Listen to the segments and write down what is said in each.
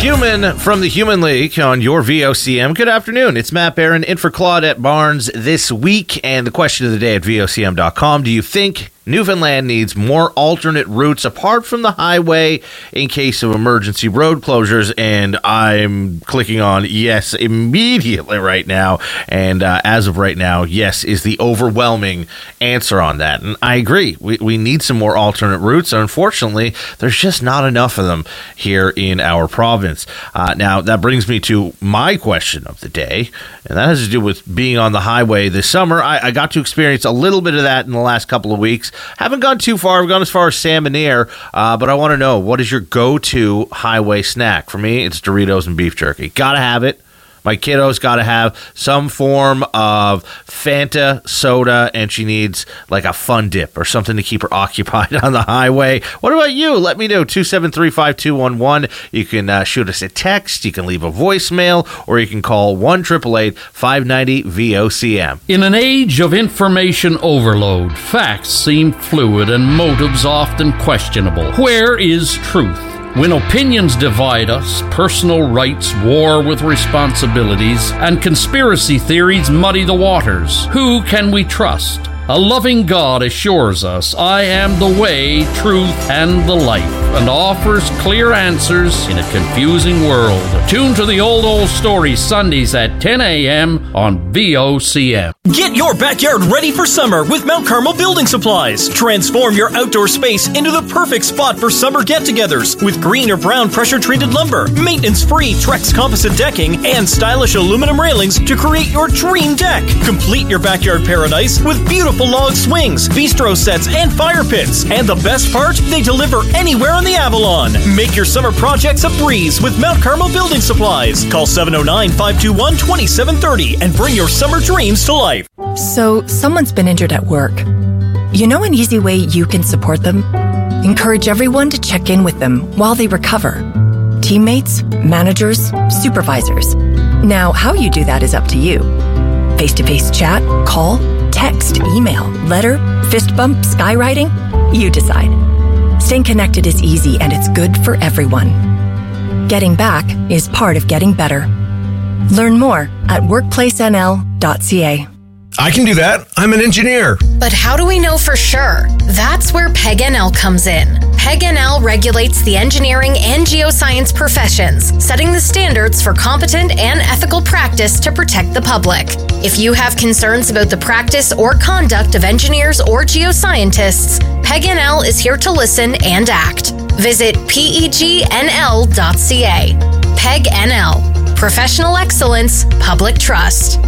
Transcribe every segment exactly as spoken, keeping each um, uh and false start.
Human from the Human League on your V O C M. Good afternoon. It's Matt Barron in for Claudette Barnes this week. And the question of the day at V O C M dot com. Do you think Newfoundland needs more alternate routes apart from the highway in case of emergency road closures? And I'm clicking on yes immediately right now. And uh, as of right now, yes is the overwhelming answer on that. And I agree. We, we need some more alternate routes. Unfortunately, there's just not enough of them here in our province. Uh, now, that brings me to my question of the day, and that has to do with being on the highway this summer. I, I got to experience a little bit of that in the last couple of weeks. Haven't gone too far. I've gone as far as Salmonair, uh, but I want to know, what is your go-to highway snack? For me, it's Doritos and beef jerky. Gotta have it. My kiddo's got to have some form of Fanta soda, and she needs like a fun dip or something to keep her occupied on the highway. What about you? Let me know. two seven three, five two one one. You can uh, shoot us a text. You can leave a voicemail, or you can call one eight eight eight, five nine zero, V O C M. In an age of information overload, facts seem fluid and motives often questionable. Where is truth? When opinions divide us, personal rights war with responsibilities, and conspiracy theories muddy the waters, who can we trust? A loving God assures us, I am the way, truth, and the life, and offers clear answers in a confusing world. Tune to the Old Old Story Sundays at ten a.m. on V O C M. Get your backyard ready for summer with Mount Carmel Building Supplies. Transform your outdoor space into the perfect spot for summer get-togethers with green or brown pressure-treated lumber, maintenance-free Trex composite decking, and stylish aluminum railings to create your dream deck. Complete your backyard paradise with beautiful log swings, bistro sets, and fire pits. And the best part, they deliver anywhere on the Avalon. Make your summer projects a breeze with Mount Carmel Building Supplies. Call seven oh nine, five two one, two seven three oh and bring your summer dreams to life. So, someone's been injured at work. You know an easy way you can support them? Encourage everyone to check in with them while they recover. Teammates, managers, supervisors. Now, how you do that is up to you. Face-to-face chat, call, text, email, letter, fist bump, skywriting? You decide. Staying connected is easy and it's good for everyone. Getting back is part of getting better. Learn more at workplace n l dot c a. I can do that. I'm an engineer. But how do we know for sure? That's where P E G N L comes in. P E G N L regulates the engineering and geoscience professions, setting the standards for competent and ethical practice to protect the public. If you have concerns about the practice or conduct of engineers or geoscientists, P E G N L is here to listen and act. Visit P E G N L dot c a. P E G N L. Professional excellence, public trust.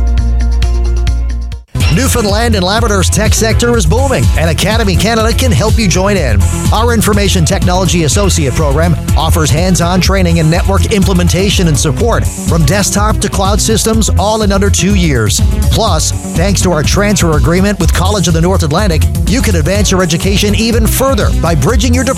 Newfoundland and Labrador's tech sector is booming, and Academy Canada can help you join in. Our Information Technology Associate program offers hands-on training in network implementation and support, from desktop to cloud systems, all in under two years. Plus, thanks to our transfer agreement with College of the North Atlantic, you can advance your education even further by bridging your